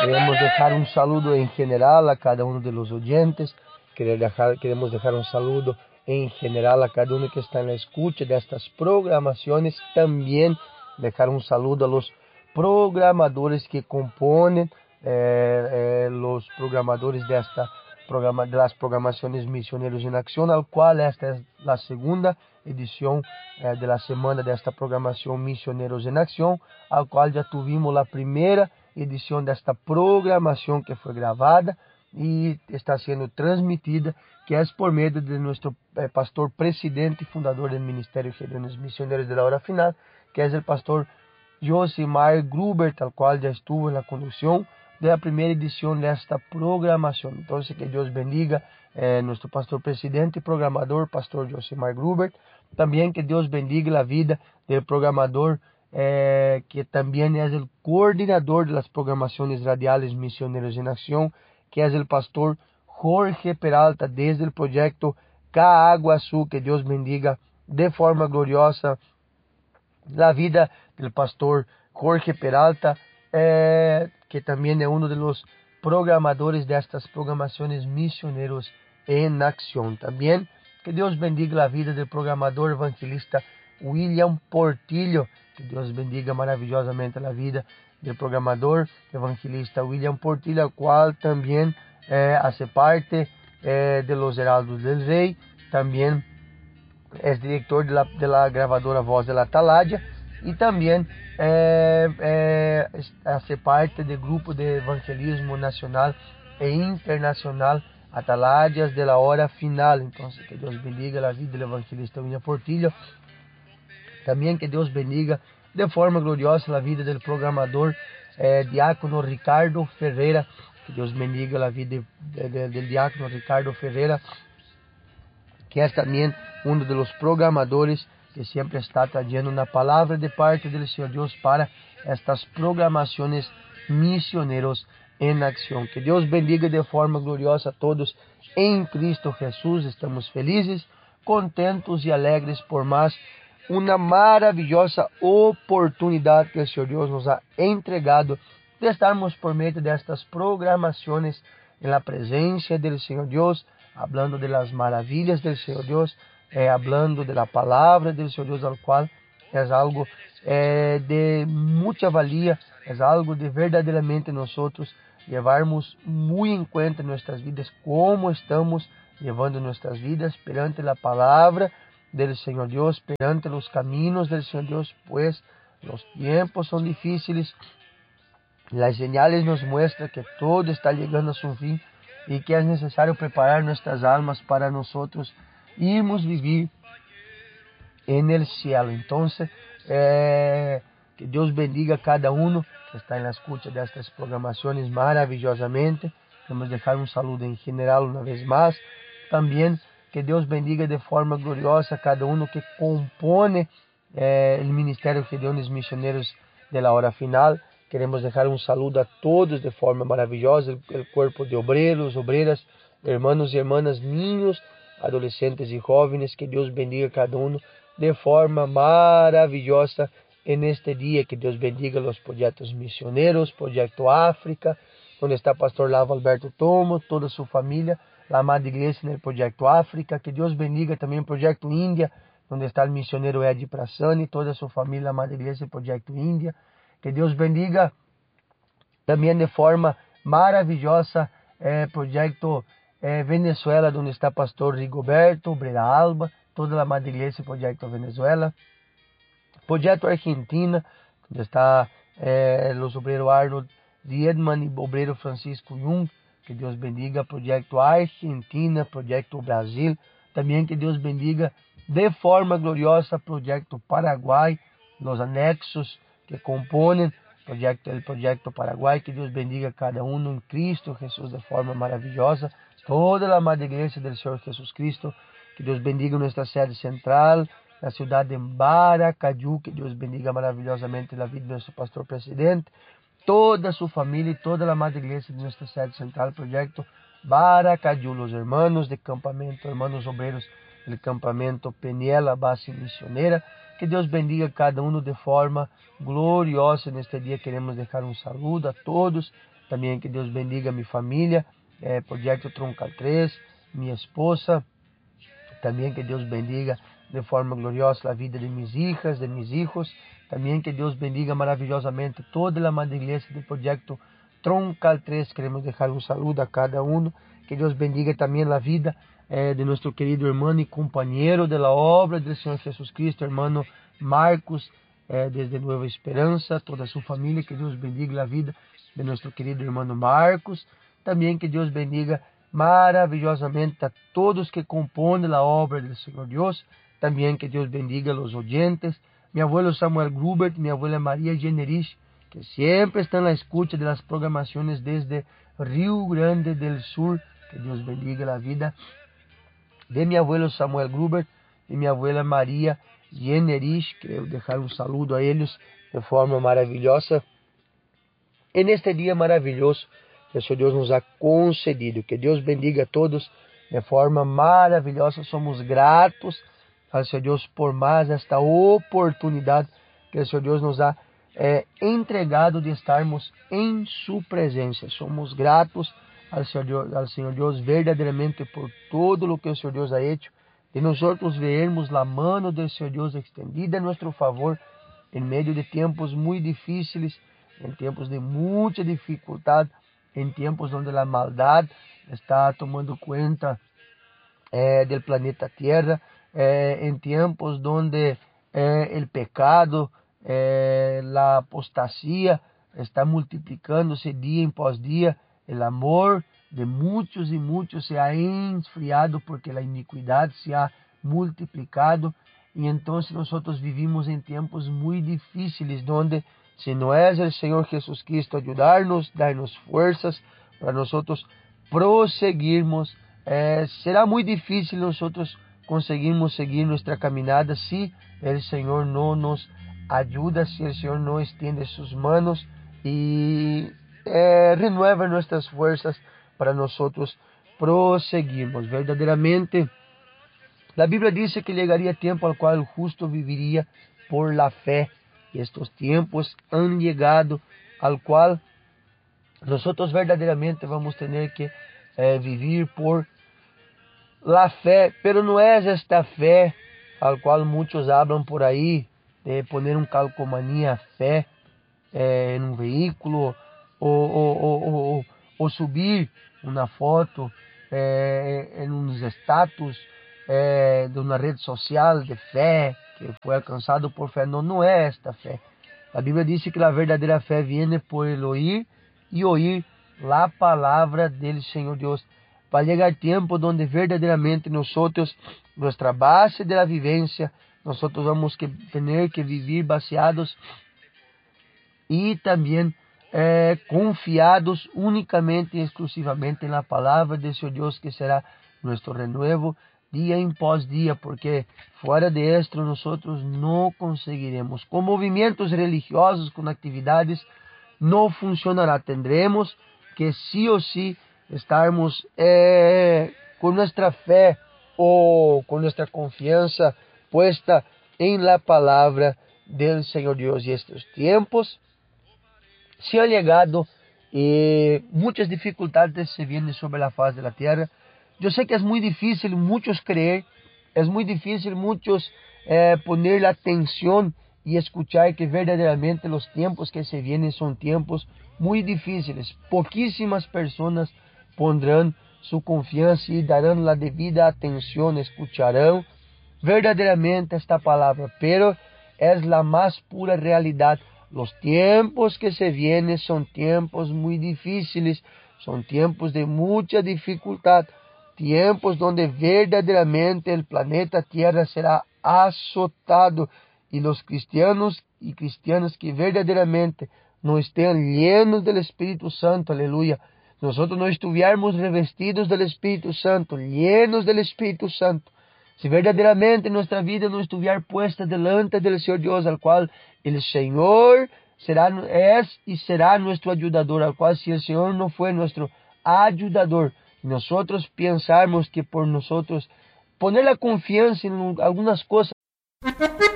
Queremos dejar un saludo en general a cada uno de los oyentes. Queremos dejar un saludo en general a cada uno que está en la escucha de estas programaciones. También dejar un saludo a los programadores que componen los programadores de las programaciones Misioneros en Acción, al cual esta es la segunda edición de la semana de esta programación Misioneros en Acción, al cual ya tuvimos la primera edición de esta programación que fue grabada y está siendo transmitida, que es por medio de nuestro pastor presidente y fundador del Ministerio de Reuniones Misioneros de la Hora Final, que es el pastor Josimar Gruber, tal cual ya estuvo en la conducción de la primera edición de esta programación. Entonces, que Dios bendiga nuestro pastor presidente y programador, pastor Josimar Gruber. También que Dios bendiga la vida del programador, que también es el coordinador de las programaciones radiales Misioneros en Acción, que es el pastor Jorge Peralta, desde el proyecto Caguazú. Que Dios bendiga de forma gloriosa la vida del pastor Jorge Peralta, que también es uno de los programadores de estas programaciones Misioneros en Acción. También que Dios bendiga la vida del programador evangelista William Portillo. Que Dios bendiga maravillosamente la vida del programador evangelista William Portillo, el cual también hace parte de los Heraldos del Rey. También es director de la grabadora Voz de la Atalaia y también hace parte del grupo de evangelismo nacional e internacional Atalaias de la Hora Final. Entonces, que Dios bendiga la vida del evangelista William Portillo. También que Dios bendiga de forma gloriosa la vida del programador diácono Ricardo Ferreira. Que Dios bendiga la vida del diácono Ricardo Ferreira, que es también uno de los programadores que siempre está trayendo una palabra de parte del Señor Dios para estas programaciones Misioneros en Acción. Que Dios bendiga de forma gloriosa a todos en Cristo Jesús. Estamos felices, contentos y alegres por más una maravillosa oportunidad que el Señor Dios nos ha entregado de estarmos por medio de estas programaciones en la presencia del Señor Dios, hablando de las maravillas del Señor Dios, hablando de la palabra del Señor Dios, al cual es algo de mucha valía, es algo de verdaderamente nosotros llevarmos muy en cuenta en nuestras vidas, cómo estamos llevando nuestras vidas perante la palabra del Señor Dios, perante los caminos del Señor Dios, pues los tiempos son difíciles. Las señales nos muestran que todo está llegando a su fin y que es necesario preparar nuestras almas para nosotros irmos vivir en el cielo. Entonces, que Dios bendiga a cada uno que está en la escucha de estas programaciones maravillosamente. Queremos dejar un saludo en general una vez más. También que Dios bendiga de forma gloriosa a cada uno que compone el Ministerio de Reuniones Misioneros de la Hora Final. Queremos dejar un saludo a todos de forma maravillosa, el cuerpo de obreros, obreras, hermanos y hermanas, niños, adolescentes y jóvenes. Que Dios bendiga a cada uno de forma maravillosa en este día. Que Dios bendiga los proyectos misioneros, Proyecto África, donde está Pastor Lavo Alberto Tomo, toda su familia, la amada iglesia en el Proyecto África. Que Dios bendiga también el Proyecto India, donde está el misionero Edi Prassani, toda su familia, la amada iglesia del Proyecto India. Que Dios bendiga también de forma maravillosa Proyecto Venezuela, donde está Pastor Rigoberto Obrera Alba, toda la amada iglesia Proyecto Venezuela. Proyecto Argentina, donde está los obreros Arnold Diedman y obrero Francisco Jung. Que Dios bendiga Proyecto Argentina, Proyecto Brasil. También que Dios bendiga de forma gloriosa Proyecto Paraguay, los anexos que componen el Proyecto Paraguay. Que Dios bendiga a cada uno en Cristo Jesús de forma maravillosa. Toda la amada iglesia del Señor Jesús Cristo. Que Dios bendiga nuestra sede central, la ciudad de Baracayú. Que Dios bendiga maravillosamente la vida de nuestro pastor presidente, toda su familia y toda la amada iglesia de nuestra sede central, Proyecto Baracayú, los hermanos de campamento, hermanos obreros del campamento Peniela, base misionera. Que Dios bendiga a cada uno de forma gloriosa. En este día queremos dejar un saludo a todos, También que Dios bendiga mi familia, Proyecto Troncal 3, mi esposa. También que Dios bendiga de forma gloriosa la vida de mis hijas, de mis hijos. También que Dios bendiga maravillosamente toda la madre iglesia del Proyecto Troncal 3. Queremos dejar un saludo a cada uno. Que Dios bendiga también la vida de nuestro querido hermano y compañero de la obra del Señor Jesucristo, hermano Marcos, desde Nueva Esperanza, toda su familia. Que Dios bendiga la vida de nuestro querido hermano Marcos. También que Dios bendiga maravillosamente a todos que componen la obra del Señor Dios. También que Dios bendiga a los oyentes. Mi abuelo Samuel Grubert, mi abuela María Generich, que siempre están en la escucha de las programaciones desde Río Grande del Sur. Que Dios bendiga la vida de mi abuelo Samuel Grubert y mi abuela María Generich. Quiero dejar un saludo a ellos de forma maravillosa en este día maravilloso que el Señor Dios nos ha concedido. Que Dios bendiga a todos de forma maravillosa. Somos gratos al Señor Dios por más esta oportunidad que el Señor Dios nos ha entregado de estarmos en su presencia. Somos gratos al Señor Dios verdaderamente por todo lo que el Señor Dios ha hecho. De nosotros vermos la mano del Señor Dios extendida a nuestro favor en medio de tiempos muy difíciles, en tiempos de mucha dificultad, en tiempos donde la maldad está tomando cuenta del planeta Tierra, en tiempos donde el pecado, la apostasía está multiplicándose día en pos día. El amor de muchos y muchos se ha enfriado porque la iniquidad se ha multiplicado. Y entonces nosotros vivimos en tiempos muy difíciles donde, si no es el Señor Jesucristo ayudarnos, darnos fuerzas para nosotros proseguirmos, será muy difícil nosotros conseguirmos seguir nuestra caminada si el Señor no nos ayuda, si el Señor no extiende sus manos y renueva nuestras fuerzas para nosotros proseguirmos. Verdaderamente, la Biblia dice que llegaría tiempo al cual el justo viviría por la fe. Y estos tiempos han llegado al cual nosotros verdaderamente vamos a tener que vivir por la fe. Pero no es esta fe al cual muchos hablan por ahí, de poner un calcomanía fe en un vehículo o subir una foto en unos status de una red social de fe que fue alcanzado por fe. No, no es esta fe. La Biblia dice que la verdadera fe viene por el oír y oír la palabra del Señor Dios. Va a llegar tiempo donde verdaderamente nosotros, nuestra base de la vivencia, nosotros vamos a tener que vivir baseados y también confiados únicamente y exclusivamente en la palabra de Señor Dios, que será nuestro renuevo día en pos día, porque fuera de esto nosotros no conseguiremos. Con movimientos religiosos, con actividades, no funcionará. Tendremos que sí o sí estarmos con nuestra fe o con nuestra confianza puesta en la palabra del Señor Dios. Y estos tiempos se han llegado y muchas dificultades se vienen sobre la faz de la tierra. Yo sé que es muy difícil muchos creer, es muy difícil muchos poner la atención y escuchar que verdaderamente los tiempos que se vienen son tiempos muy difíciles. Poquísimas personas pondrán su confianza y darán la debida atención, escucharán verdaderamente esta palabra, pero es la más pura realidad. Los tiempos que se vienen son tiempos muy difíciles, son tiempos de mucha dificultad, tiempos donde verdaderamente el planeta Tierra será azotado y los cristianos y cristianas que verdaderamente no estén llenos del Espíritu Santo, aleluya, nosotros no estuviéramos revestidos del Espíritu Santo, llenos del Espíritu Santo, si verdaderamente nuestra vida no estuviera puesta delante del Señor Dios, al cual el Señor es y será nuestro ayudador, al cual si el Señor no fue nuestro ayudador, nosotros pensarmos que por nosotros poner la confianza en algunas cosas